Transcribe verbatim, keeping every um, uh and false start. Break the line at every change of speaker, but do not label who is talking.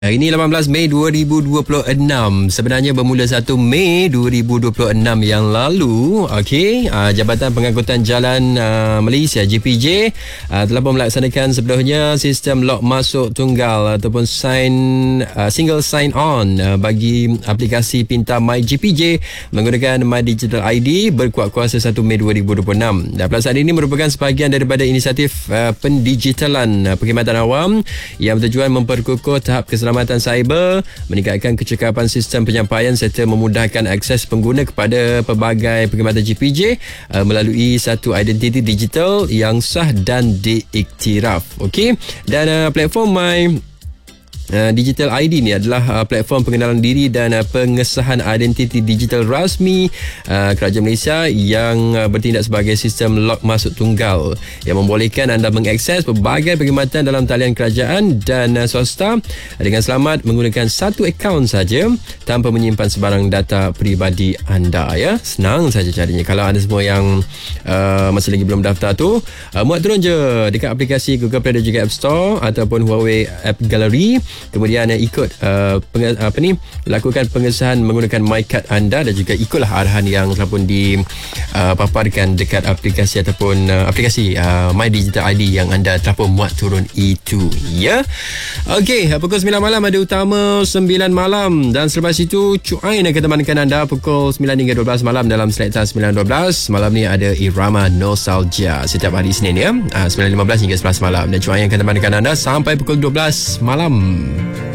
Hari ini lapan belas Mei dua ribu dua puluh enam. Sebenarnya bermula satu Mei dua ribu dua puluh enam yang lalu, okey, uh, Jabatan Pengangkutan Jalan uh, Malaysia J P J uh, telah pun melaksanakan sebelumnya sistem log masuk tunggal ataupun sign uh, single sign on uh, bagi aplikasi Pintar My J P J menggunakan My Digital I D berkuat kuasa satu Mei dua ribu dua puluh enam. Dan pelaksanaan ini merupakan sebahagian daripada inisiatif uh, pendigitalan uh, perkhidmatan awam yang bertujuan memperkukuh tahap keselamatan Keselamatan cyber, meningkatkan kecekapan sistem penyampaian serta memudahkan akses pengguna kepada pelbagai perkhidmatan J P J uh, melalui satu identiti digital yang sah dan diiktiraf. Okey, dan uh, platform My Uh, Digital I D ni adalah uh, platform pengenalan diri dan uh, pengesahan identiti digital rasmi uh, Kerajaan Malaysia yang uh, bertindak sebagai sistem log masuk tunggal yang membolehkan anda mengakses pelbagai perkhidmatan dalam talian kerajaan dan uh, swasta dengan selamat menggunakan satu akaun saja tanpa menyimpan sebarang data peribadi anda, ya. Senang saja caranya. Kalau anda semua yang uh, masih lagi belum daftar tu, uh, muat turun je dekat aplikasi Google Play dan juga App Store ataupun Huawei App Gallery. Kemudian uh, ikut uh, penge, apa ni lakukan pengesahan menggunakan MyCard anda dan juga ikutlah arahan yang telah pun dipaparkan uh, dekat aplikasi ataupun uh, aplikasi uh, My Digital I D yang anda telah pun muat turun itu, ya. Okey, pukul sembilan malam ada Utama sembilan malam dan selepas itu Cuk Ain akan temankan anda pukul sembilan hingga dua belas malam dalam Selekta sembilan dua belas. Malam ni ada Irama Nostalgia setiap hari Isnin, ya, uh, sembilan lima belas hingga sebelas malam, dan Cuk Ain akan temankan anda sampai pukul dua belas malam.